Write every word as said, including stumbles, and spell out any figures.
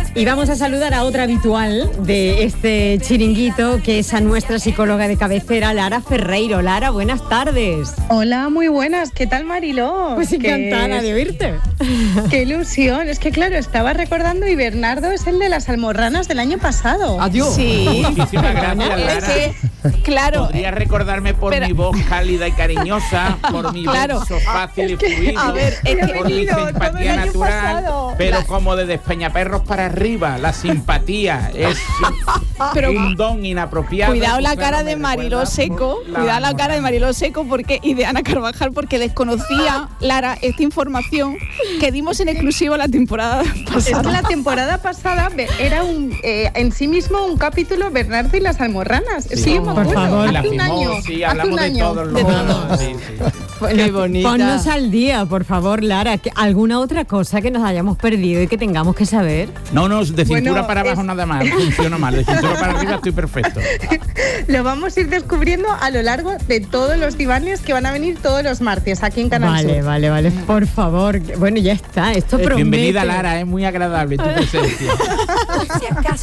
Y vamos a saludar a otra habitual de este chiringuito, que es a nuestra psicóloga de cabecera, Lara Ferreiro. Lara, buenas tardes. Hola, muy buenas. ¿Qué tal, Mariló? Pues encantada ¿Qué... de oírte. Qué ilusión. Es que, claro, estaba recordando y Bernardo es el de las almorranas del año pasado. Adiós. Sí. Muchísimas gracias, Lara. Es que, claro. Podrías recordarme por pero... mi voz cálida y cariñosa, por mi claro. verso fácil Es que, y fluido, a ver, es que por mi venido todo el simpatía año natural, pasado. pero La... como de despeñaperros para arriba, la simpatía es pero, un don inapropiado. Cuidado la Claro, cara me de Mariló recuerda Seco, la cuidado la cara de almorrana. Mariló Seco porque y de Ana Carvajal, porque desconocía, Lara, esta información que dimos en exclusiva la temporada Es que pasada. la temporada pasada era un eh, en sí mismo un capítulo Bernardo y las almorranas. Sí, Sí, yo me por acuerdo. favor. Y la Hace un firmó, año. sí, hace hablamos un de año. todos los De modos. todos. Sí, sí, sí. Bueno, bonita. Ponnos al día, por favor, Lara. ¿Que ¿Alguna otra cosa que nos hayamos perdido y que tengamos que saber? No, no, de cintura Bueno, para abajo es- nada más, funciona mal. De cintura para arriba estoy perfecto. Lo vamos a ir descubriendo a lo largo de todos los divanes que van a venir todos los martes aquí en Canal Vale, Sur. vale, vale. Por favor. Bueno, ya está. Esto promete. Bienvenida, Lara, es muy agradable tu presencia.